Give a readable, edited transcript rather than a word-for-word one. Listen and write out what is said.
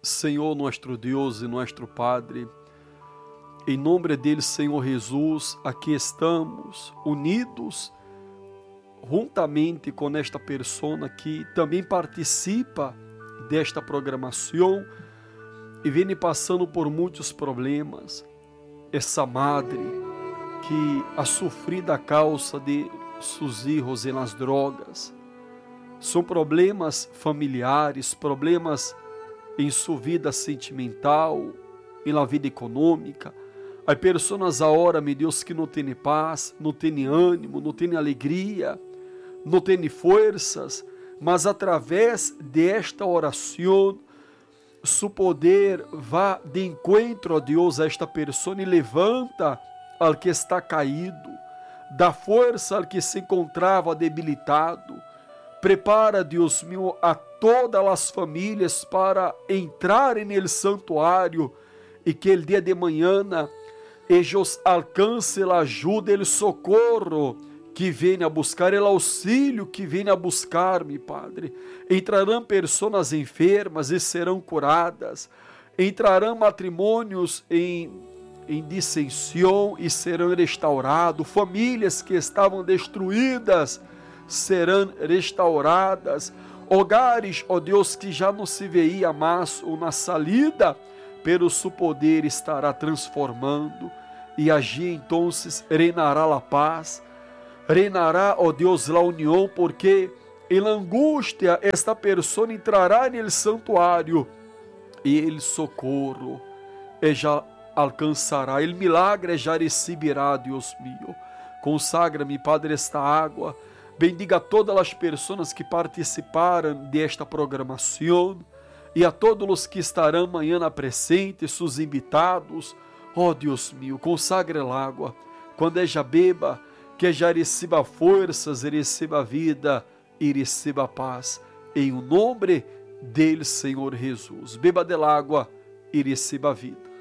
Senhor nuestro Deus e nuestro Padre, em nome dele, Senhor Jesus, aqui estamos unidos juntamente com esta pessoa que também participa desta programação e vem passando por muitos problemas. Essa madre que ha sofrido a causa de seus filhos nas drogas. São problemas familiares, problemas em sua vida sentimental, em la vida econômica. Há pessoas agora, meu Deus, que não têm paz, não têm ânimo, não têm alegria, não têm forças, mas através desta oração, seu poder vai de encontro a Deus, a esta pessoa, e levanta ao que está caído, dá força ao que se encontrava debilitado. Prepara, Deus meu, a todas as famílias para entrarem no santuário e que el dia de manhã eles alcancem a ajuda, o socorro que vem a buscar, o auxílio que vem a buscar-me, Padre. Entrarão pessoas enfermas e serão curadas, entrarão matrimônios em dissensão e serão restaurados, famílias que estavam destruídas serão restauradas, hogares, ó Deus, que já não se veia mais na salida, pelo seu poder estará transformando, e agir então reinará a paz, reinará, ó Deus, a união, porque em angústia esta pessoa entrará no santuário e ele socorro já alcançará, o milagre já receberá, Deus meu. Consagra-me, Padre, esta água. Bendiga a todas as pessoas que participaram desta programação e a todos os que estarão amanhã presentes, seus invitados. Oh Deus meu, consagre a água. Quando ela beba, que já receba forças, receba vida e receba paz. Em o nome dele, Senhor Jesus. Beba da água e receba vida.